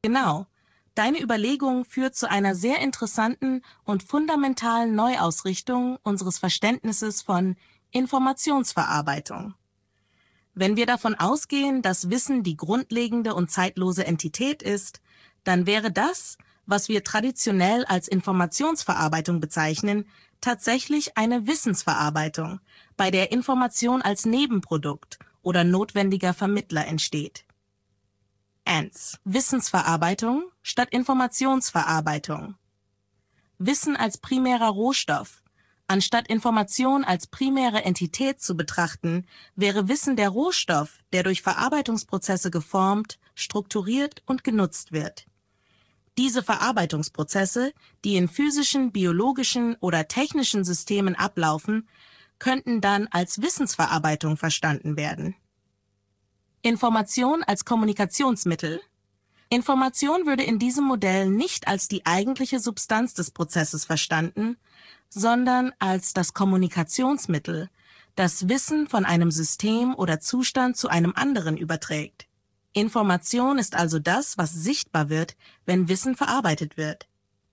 Genau. Deine Überlegung führt zu einer sehr interessanten und fundamentalen Neuausrichtung unseres Verständnisses von Informationsverarbeitung. Wenn wir davon ausgehen, dass Wissen die grundlegende und zeitlose Entität ist, dann wäre das, was wir traditionell als Informationsverarbeitung bezeichnen, tatsächlich eine Wissensverarbeitung, bei der Information als Nebenprodukt oder notwendiger Vermittler entsteht. Wissensverarbeitung statt Informationsverarbeitung. Wissen als primärer Rohstoff. Anstatt Information als primäre Entität zu betrachten, wäre Wissen der Rohstoff, der durch Verarbeitungsprozesse geformt, strukturiert und genutzt wird. Diese Verarbeitungsprozesse, die in physischen, biologischen oder technischen Systemen ablaufen, könnten dann als Wissensverarbeitung verstanden werden. Information als Kommunikationsmittel. Information würde in diesem Modell nicht als die eigentliche Substanz des Prozesses verstanden, sondern als das Kommunikationsmittel, das Wissen von einem System oder Zustand zu einem anderen überträgt. Information ist also das, was sichtbar wird, wenn Wissen verarbeitet wird.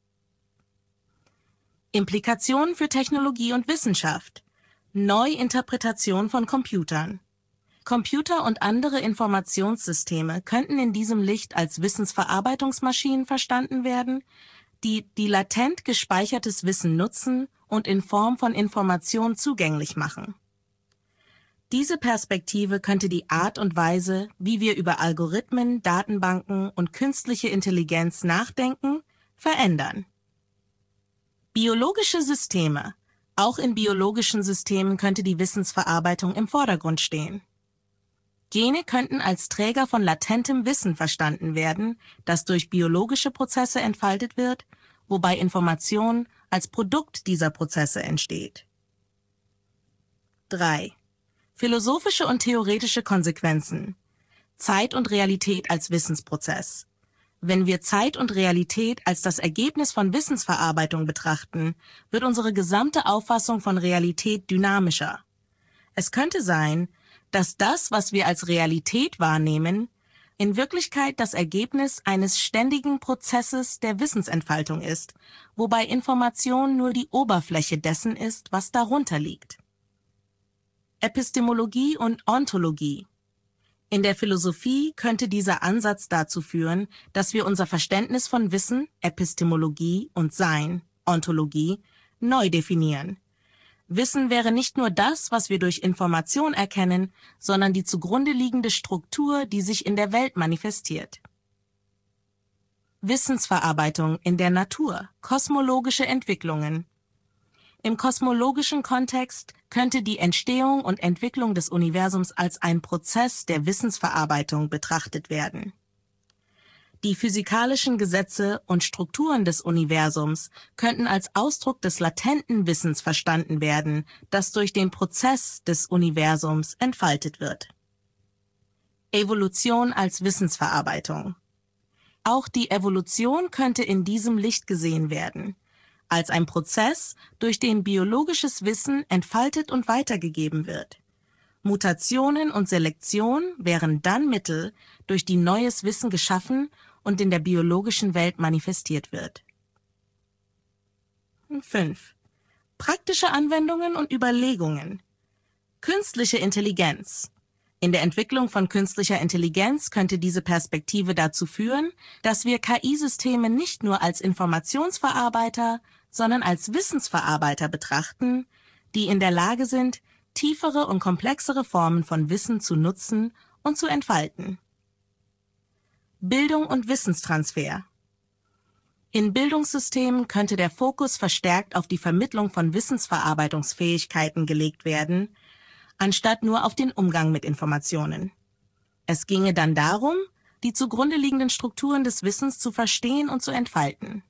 Implikationen für Technologie und Wissenschaft. Neuinterpretation von Computern. Computer und andere Informationssysteme könnten in diesem Licht als Wissensverarbeitungsmaschinen verstanden werden, die latent gespeichertes Wissen nutzen und in Form von Information zugänglich machen. Diese Perspektive könnte die Art und Weise, wie wir über Algorithmen, Datenbanken und künstliche Intelligenz nachdenken, verändern. Biologische Systeme. Auch in biologischen Systemen könnte die Wissensverarbeitung im Vordergrund stehen. Gene könnten als Träger von latentem Wissen verstanden werden, das durch biologische Prozesse entfaltet wird, wobei Information als Produkt dieser Prozesse entsteht. 3. Philosophische und theoretische Konsequenzen. Zeit und Realität als Wissensprozess. Wenn wir Zeit und Realität als das Ergebnis von Wissensverarbeitung betrachten, wird unsere gesamte Auffassung von Realität dynamischer. Es könnte sein, dass das, was wir als Realität wahrnehmen, in Wirklichkeit das Ergebnis eines ständigen Prozesses der Wissensentfaltung ist, wobei Information nur die Oberfläche dessen ist, was darunter liegt. Epistemologie und Ontologie. In der Philosophie könnte dieser Ansatz dazu führen, dass wir unser Verständnis von Wissen, Epistemologie und Sein, Ontologie, neu definieren. Wissen wäre nicht nur das, was wir durch Information erkennen, sondern die zugrunde liegende Struktur, die sich in der Welt manifestiert. Wissensverarbeitung in der Natur, kosmologische Entwicklungen. Im kosmologischen Kontext könnte die Entstehung und Entwicklung des Universums als ein Prozess der Wissensverarbeitung betrachtet werden. Die physikalischen Gesetze und Strukturen des Universums könnten als Ausdruck des latenten Wissens verstanden werden, das durch den Prozess des Universums entfaltet wird. Evolution als Wissensverarbeitung. Auch die Evolution könnte in diesem Licht gesehen werden, als ein Prozess, durch den biologisches Wissen entfaltet und weitergegeben wird. Mutationen und Selektion wären dann Mittel, durch die neues Wissen geschaffen und in der biologischen Welt manifestiert wird. 5. Praktische Anwendungen und Überlegungen. Künstliche Intelligenz. In der Entwicklung von künstlicher Intelligenz könnte diese Perspektive dazu führen, dass wir KI-Systeme nicht nur als Informationsverarbeiter, sondern als Wissensverarbeiter betrachten, die in der Lage sind, tiefere und komplexere Formen von Wissen zu nutzen und zu entfalten. Bildung und Wissenstransfer. In Bildungssystemen könnte der Fokus verstärkt auf die Vermittlung von Wissensverarbeitungsfähigkeiten gelegt werden, anstatt nur auf den Umgang mit Informationen. Es ginge dann darum, die zugrunde liegenden Strukturen des Wissens zu verstehen und zu entfalten.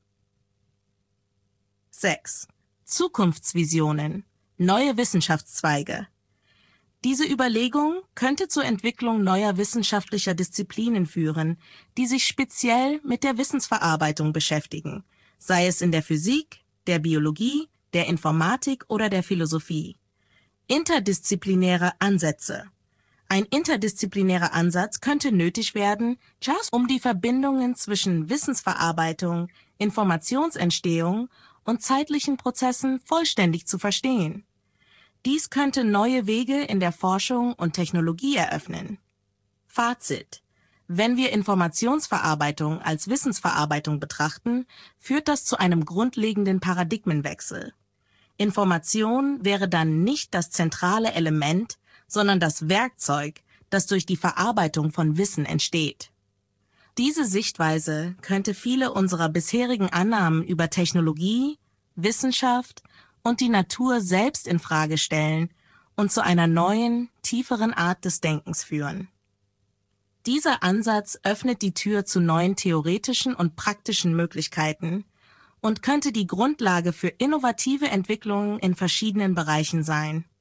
6. Zukunftsvisionen. Neue Wissenschaftszweige. Diese Überlegung könnte zur Entwicklung neuer wissenschaftlicher Disziplinen führen, die sich speziell mit der Wissensverarbeitung beschäftigen, sei es in der Physik, der Biologie, der Informatik oder der Philosophie. Interdisziplinäre Ansätze. Ein interdisziplinärer Ansatz könnte nötig werden, um die Verbindungen zwischen Wissensverarbeitung, Informationsentstehung und zeitlichen Prozessen vollständig zu verstehen. Dies könnte neue Wege in der Forschung und Technologie eröffnen. Fazit: Wenn wir Informationsverarbeitung als Wissensverarbeitung betrachten, führt das zu einem grundlegenden Paradigmenwechsel. Information wäre dann nicht das zentrale Element, sondern das Werkzeug, das durch die Verarbeitung von Wissen entsteht. Diese Sichtweise könnte viele unserer bisherigen Annahmen über Technologie, Wissenschaft und die Natur selbst in Frage stellen und zu einer neuen, tieferen Art des Denkens führen. Dieser Ansatz öffnet die Tür zu neuen theoretischen und praktischen Möglichkeiten und könnte die Grundlage für innovative Entwicklungen in verschiedenen Bereichen sein.